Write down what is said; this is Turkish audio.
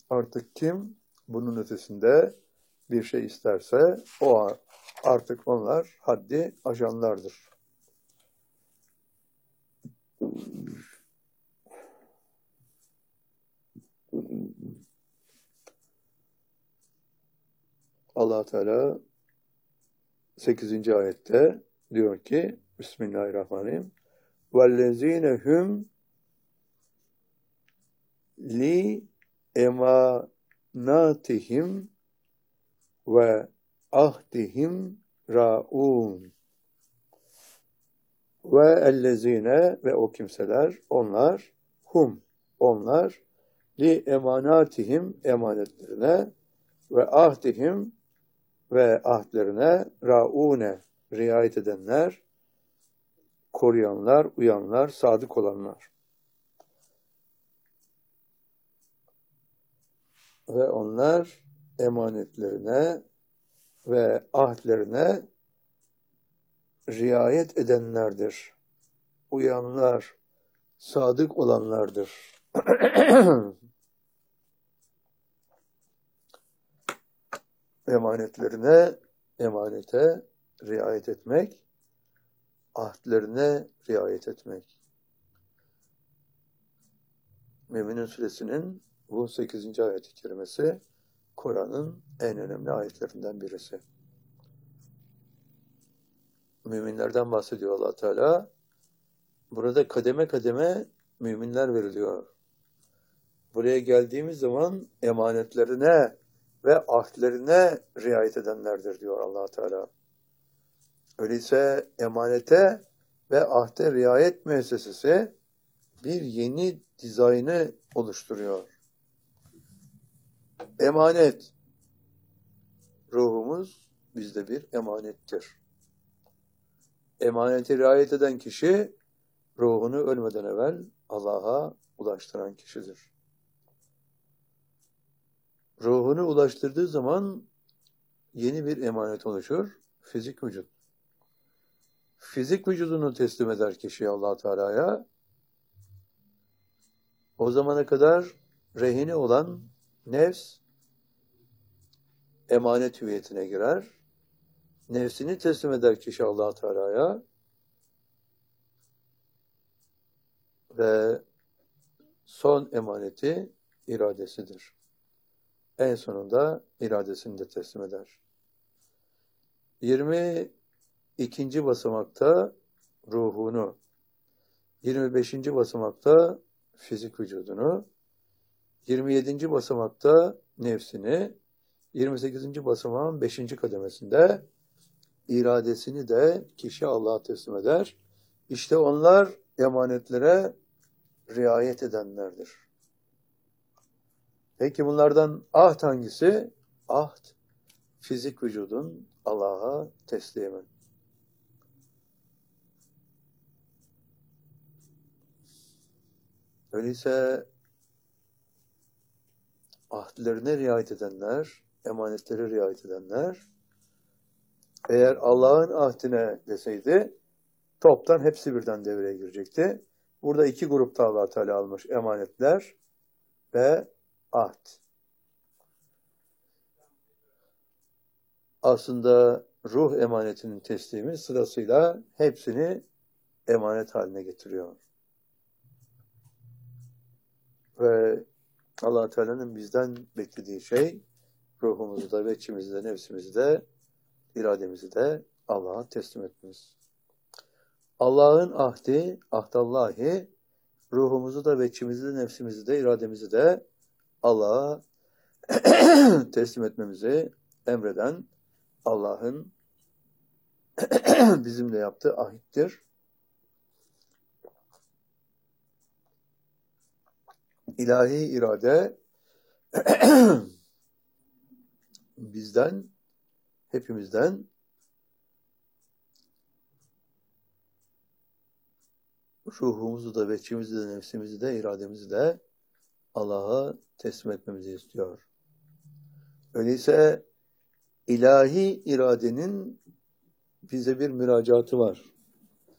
Artık kim bunun ötesinde bir şey isterse artık onlar haddi aşanlardır. Allah Teala 8. ayette diyor ki Bismillahirrahmanirrahim وَالَّذ۪ينَ هُمْ لِاَمَانَاتِهِمْ وَاَهْدِهِمْ رَاûنَ ve ellezine ve o kimseler onlar li emanatihim emanetlerine ve ahdihim ve ahdlerine raune riayet edenler, koruyanlar, uyanlar, sadık olanlar. Ve onlar emanetlerine ve ahdlerine riayet edenlerdir. Uyanlar, sadık olanlardır. Emanete riayet etmek, ahdlerine riayet etmek. Mü'minin Suresinin bu 8. ayet-i kerimesi Kur'an'ın en önemli ayetlerinden birisi. Müminlerden bahsediyor Allah Teala. Burada kademe kademe müminler veriliyor. Buraya geldiğimiz zaman emanetlerine ve ahdlerine riayet edenlerdir diyor Allah Teala. Öyleyse emanete ve ahde riayet müessesesi bir yeni dizaynı oluşturuyor. Emanet, ruhumuz bizde bir emanettir. Emanete riayet eden kişi ruhunu ölmeden evvel Allah'a ulaştıran kişidir. Ruhunu ulaştırdığı zaman yeni bir emanet oluşur. Fizik vücut. Fizik vücudunu teslim eder kişi Allah Teala'ya. O zamana kadar rehini olan nefs emanet hüviyetine girer. Nefsini teslim eder kişi Allah Teala'ya ve son emaneti iradesidir. En sonunda iradesini de teslim eder. 22. basamakta ruhunu, 25. basamakta fizik vücudunu, 27. basamakta nefsini, 28. basamağın 5. kademesinde iradesini de kişi Allah'a teslim eder. İşte onlar emanetlere riayet edenlerdir. Peki bunlardan ahd hangisi? Ahd, fizik vücudun Allah'a teslimi. Öyleyse ahdlerine riayet edenler, emanetlere riayet edenler, eğer Allah'ın ahdine deseydi, toptan hepsi birden devreye girecekti. Burada iki grupta Allah Teala almış: emanetler ve ahd. Aslında ruh emanetinin teslimi sırasıyla hepsini emanet haline getiriyor. Ve Allah Teala'nın bizden beklediği şey, ruhumuzu da, içimizi de, nefsimizi de, irademizi de Allah'a teslim etmemiz. Allah'ın ahdi, ahdallahi, ruhumuzu da, içimizi de, nefsimizi de, irademizi de Allah'a teslim etmemizi emreden Allah'ın bizimle yaptığı ahittir. İlahi irade bizden, hepimizden ruhumuzu da, içimizi de, nefsimizi de, irademizi de Allah'a teslim etmemizi istiyor. Öyleyse ilahi iradenin bize bir müracaatı var.